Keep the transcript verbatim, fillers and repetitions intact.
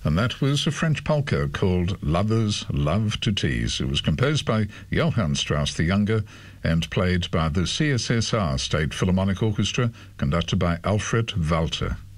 And that was a French polka called Lovers Love to Tease. It was composed by Johann Strauss the Younger and played by the C S S R State Philharmonic Orchestra, conducted by Alfred Walter.